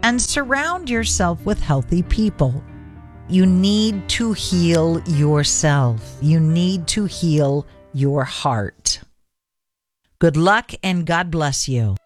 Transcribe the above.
and surround yourself with healthy people. You need to heal yourself. You need to heal your heart. Good luck and God bless you.